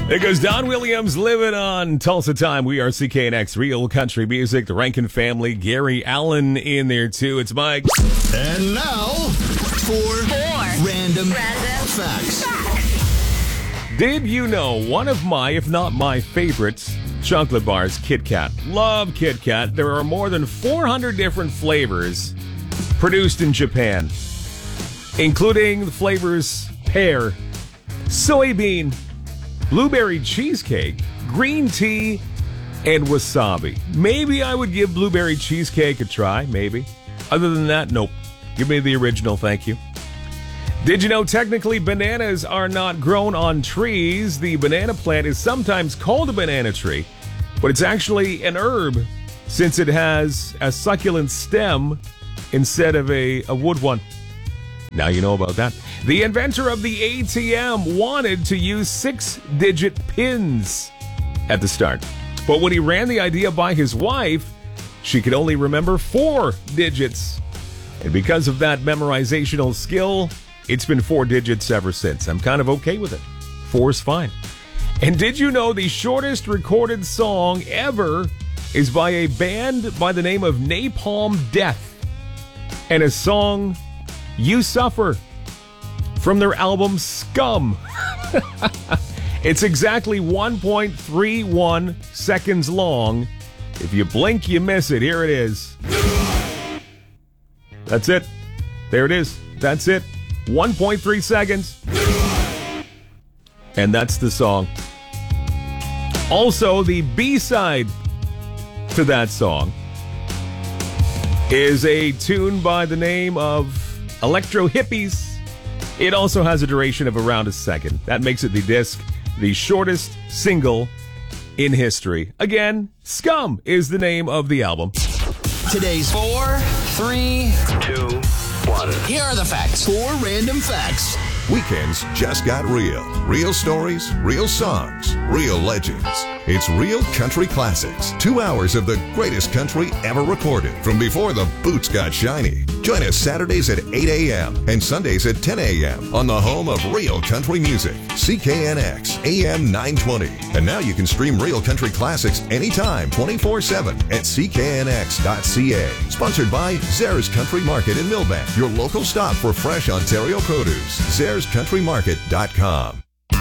There goes Don Williams, living on Tulsa Time. We are CKNX, Real Country Music, the Rankin family, Gary Allen in there too. It's Mike. And now, four random facts. Did you know one of my, if not my favorites, chocolate bars, Kit Kat? Love Kit Kat. There are more than 400 different flavors produced in Japan, including the flavors pear, soybean, blueberry cheesecake, green tea, and wasabi. Maybe I would give blueberry cheesecake a try, maybe. Other than that, nope. Give me the original, thank you. Did you know technically bananas are not grown on trees? The banana plant is sometimes called a banana tree, but it's actually an herb since it has a succulent stem instead of a wood one. Now you know about that. The inventor of the ATM wanted to use 6-digit pins at the start. But when he ran the idea by his wife, she could only remember 4 digits. And because of that memorizational skill, it's been 4 digits ever since. I'm kind of okay with it. 4 is fine. And did you know the shortest recorded song ever is by a band by the name of Napalm Death, and a song, You Suffer, from their album Scum. It's exactly 1.31 seconds long. If you blink, you miss it. Here it is. That's it. There it is. That's it. 1.3 seconds. And that's the song. Also, the B-side to that song is a tune by the name of Electro Hippies. It also has a duration of around a second. That makes it the disc, the shortest single in history. Again, Scum is the name of the album. Today's 4, 3, 2, 1. Here are the facts. 4 random facts. Weekends just got real. Real stories, real songs, real legends. It's Real Country Classics. 2 hours of the greatest country ever recorded from before the boots got shiny. Join us Saturdays at 8 a.m. and Sundays at 10 a.m. on the home of Real Country Music, CKNX AM 920. And now you can stream Real Country Classics anytime, 24/7 at cknx.ca. Sponsored by Zares Country Market in Millbank, your local stop for fresh Ontario produce. ZaresCountryMarket.com.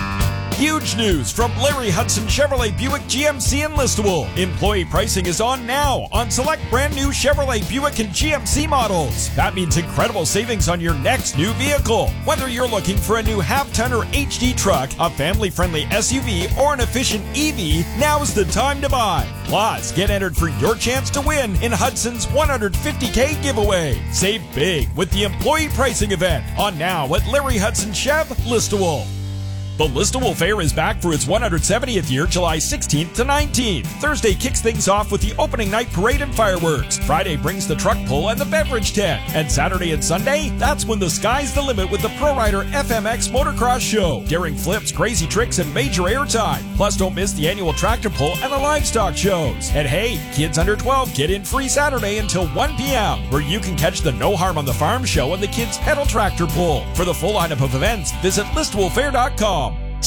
Huge news from Larry Hudson Chevrolet Buick GMC in Listowel. Employee pricing is on now on select brand new Chevrolet Buick and GMC models. That means incredible savings on your next new vehicle. Whether you're looking for a new half-ton or HD truck, a family-friendly SUV, or an efficient EV, now's the time to buy. Plus, get entered for your chance to win in Hudson's $150K giveaway. Save big with the employee pricing event on now at Larry Hudson Chev, Listowel. The Listowel Fair is back for its 170th year, July 16th to 19th. Thursday kicks things off with the opening night parade and fireworks. Friday brings the truck pull and the beverage tent. And Saturday and Sunday, that's when the sky's the limit with the Pro Rider FMX Motocross Show. Daring flips, crazy tricks, and major airtime. Plus, don't miss the annual tractor pull and the livestock shows. And hey, kids under 12 get in free Saturday until 1 p.m., where you can catch the No Harm on the Farm show and the kids' pedal tractor pull. For the full lineup of events, visit listowelfair.com.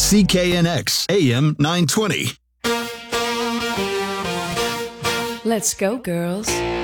CKNX AM 920. Let's go, girls.